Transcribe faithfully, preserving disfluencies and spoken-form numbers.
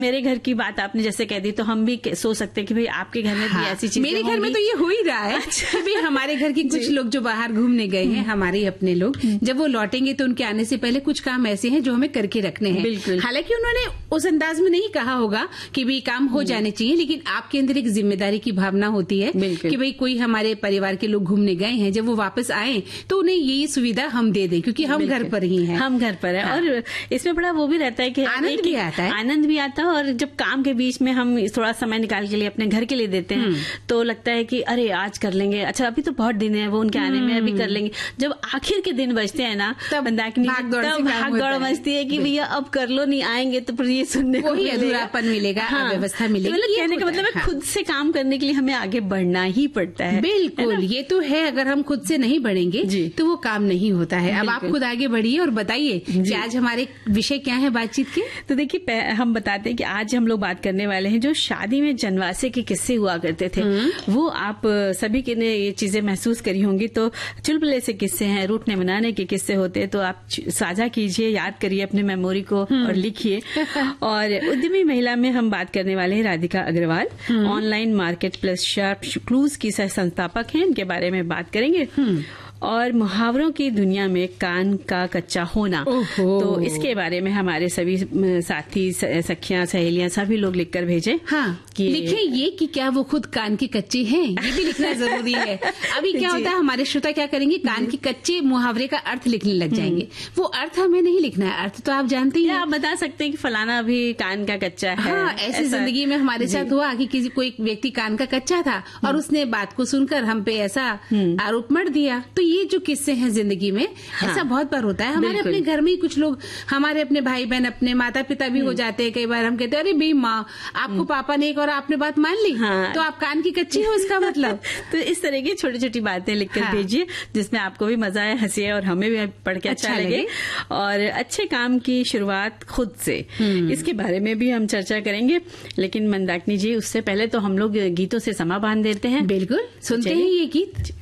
मेरे घर की बात आपने जैसे कह दी तो हम भी सोच सकते हैं कि भाई आपके घर में हाँ, भी ऐसी चीजें मेरे घर में तो ये हो ही रहा है। अच्छा। कि भाई हमारे घर के कुछ लोग जो बाहर घूमने गए हैं, हमारे ही अपने लोग, जब वो लौटेंगे तो उनके आने से पहले कुछ काम ऐसे हैं जो हमें करके रखने हैं। बिल्कुल। हालांकि उन्होंने उस अंदाज में नहीं कहा होगा कि भाई काम हो जाने चाहिए, लेकिन आपके अंदर एक जिम्मेदारी की भावना होती है कि भाई कोई हमारे परिवार के लोग घूमने गए हैं, जब वो वापस आए तो उन्हें ये सुविधा हम दे दें, क्योंकि हम घर पर ही हैं। हम घर पर है। हाँ। और इसमें बड़ा वो भी रहता है कि आनंद भी आता है, आनंद भी आता है। और जब काम के बीच में हम थोड़ा समय निकाल के लिए अपने घर के लिए देते हैं तो लगता है कि अरे आज कर लेंगे, अच्छा अभी तो बहुत दिन है वो उनके आने में, अभी कर लेंगे। जब आखिर के दिन बचते हैं ना, तब भाग दौड़ मचती है कि भैया अब कर लो, नहीं आएंगे तो फिर ये सुनने को अधूरापन मिलेगा, अव्यवस्था मिलेगी। मतलब कहने का मतलब है खुद से काम करने के लिए हमें आगे बढ़ना ही पड़ता है। बिल्कुल, ये तो है। अगर हम खुद से नहीं बढ़ेंगे तो वो काम नहीं होता है। अब आप खुद आगे बढ़िए और बताइए कि आज हमारे विषय क्या है बातचीत के। तो देखिए, हम बताते हैं कि आज हम लोग बात करने वाले हैं जो शादी में जनवासे के किस्से हुआ करते थे। वो आप सभी के ने ये चीजें महसूस करी होंगी। तो चुलबुले से किस्से हैं, रूठने मनाने के किस्से होते हैं, तो आप साझा कीजिए, याद करिए अपने मेमोरी को और लिखिए। और उद्यमी महिला में हम बात करने वाले हैं Radhika Agarwal, online market place sharp clues की सह संस्थापक हैं। इनके बारे में बात करेंगे। और मुहावरों की दुनिया में कान का कच्चा होना, तो इसके बारे में हमारे सभी साथी, सखियां, सहेलियां सभी लोग लिखकर भेजे। हाँ, कि लिखे ये कि क्या वो खुद कान के कच्चे हैं, ये भी लिखना जरूरी है। अभी क्या होता है, हमारे श्रोता क्या करेंगे, कान के कच्चे मुहावरे का अर्थ लिखने लग जाएंगे। वो अर्थ हमें नहीं लिखना है, अर्थ तो आप जानते ही हैं। आप बता सकते हैं कि फलाना अभी कान का कच्चा है। हाँ, ऐसी जिंदगी में हमारे साथ हुआ कि किसी कोई व्यक्ति कान का कच्चा था और उसने बात को सुनकर हम पे ऐसा आरोप मढ़ दिया। तो ये जो किस्से हैं जिंदगी में, हाँ, ऐसा बहुत बार होता है। हमारे अपने घर में ही कुछ लोग, हमारे अपने भाई बहन, अपने माता पिता भी हो जाते हैं। कई बार हम कहते हैं अरे भाई माँ, आपको पापा ने एक और आपने बात मान ली, हाँ, तो आप कान की कच्ची हो, इसका मतलब। तो इस तरह की छोटी छोटी बातें लिखकर हाँ, भेजिए, जिसमें आपको भी मजा आए, हंसिए और हमें भी पढ़ के अच्छा, अच्छा लगे। और अच्छे काम की शुरुआत खुद से, इसके बारे में भी हम चर्चा करेंगे। लेकिन मंदाकिनी जी, उससे पहले तो हम लोग गीतों से समा बांध देते हैं। बिल्कुल, सुनते हैं ये गीत।